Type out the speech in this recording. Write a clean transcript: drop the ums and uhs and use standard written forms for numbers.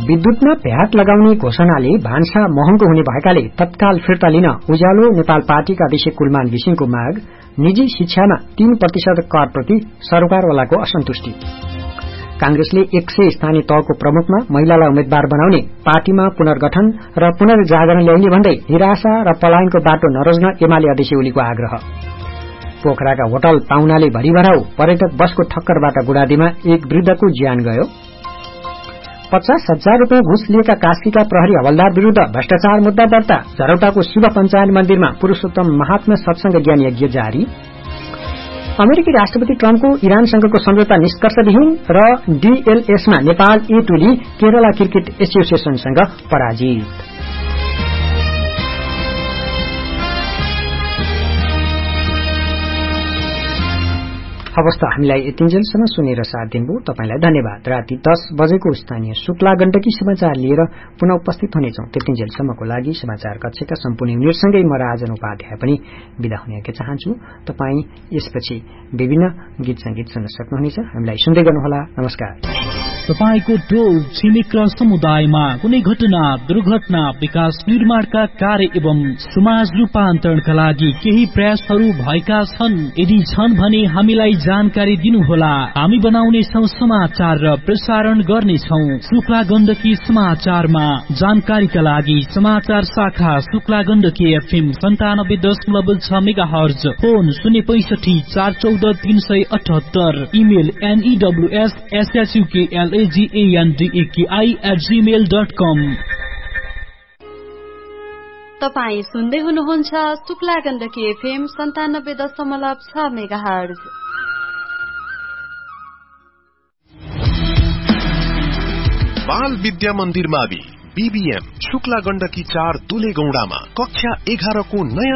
विद्युतमा VAT लगाउने घोषणाले भान्सा महँगो हुने भएकाले तत्काल फिर्ता लिन उज्यालो नेपाल पार्टीका अध्यक्ष कुलमान घिसिङको माग, निजी शिक्षामा 3% कर प्रति सरकारवालाको असन्तुष्टि। कांग्रेसले 100 स्थानीय तहको प्रमुखमा महिलालाई उम्मेद्वार बनाउने, पार्टीमा पुनर्गठन र पुनर्जागरण ल्याउने भन्दै निराशा र पलायनको बाटो नरोज्न एमाले अध्यक्ष ओलीको आग्रह। पोखराका होटल पाउनाले भरिभराउ, पर्यटक बसको ठक्करबाट गुडादीमा एक वृद्धको ज्यान गयो। 50,000 रुपियाँ घुस लिएका कास्कीका प्रहरी हवलदार विरूद्ध भ्रष्टाचार मुद्दा दर्ता। झरौटाको शिव पञ्चायत मन्दिरमा पुरूषोत्तम महात्मा सत्संग ज्ञान यज्ञ जारी। अमेरिकी राष्ट्रपति ट्रम्पको इरानसँगको सम्झौता निष्कर्षविहीन र डीएलएसमा नेपाल ए टोली केरला क्रिकेट एसोसिएसनसँग पराजित। अवस्था हामीलाई यतिन्जेलसम्म सुनेर साथ दिनुभयो तपाईलाई धन्यवाद। राति 10 बजेको स्थानीय शुक्ला गण्डकी समाचार लिएर पुनः उपस्थित हुनेछौं। त्यतिन्जेलसम्मको लागि समाचार कक्षका सम्पूर्ण युनिटसँगै म राजन उपाध्याय पनि बिदा हुन चाहन्छु। तपाई यसपछि विभिन्न गीत संगीत सुन्न सक्नुहुनेछ। हामीलाई सुन्दै गर्नुहोला। नमस्कार। तपाईको टोल छिमेक र समुदायमा कुनै घटना, दुर्घटना, विकास निर्माणका कार्य एवं समाज रूपान्तरणका लागि केही प्रयासहरू भएका छन्? यदि छन् भने हामीलाई जानकारी दिनुहोला। हामी बनाउने छौं समाचार र प्रसारण गर्नेछौं शुक्ला गण्डकी समाचारमा। जानकारीका लागि समाचार शाखा Shukla Gandaki FM 97.6 megahertz, phone 065 414 378, email news@gandaki@gmail.com। तपाई सुन्दै हुनुहुन्छ शुक्ला गण्डकी एफएम 97.6 मेगाहर्ज। बाल विद्या मन्दिर मावि बीबीएम शुक्ला गण्डकी 4 दुले गौडामा कक्षा 11 को नयाँ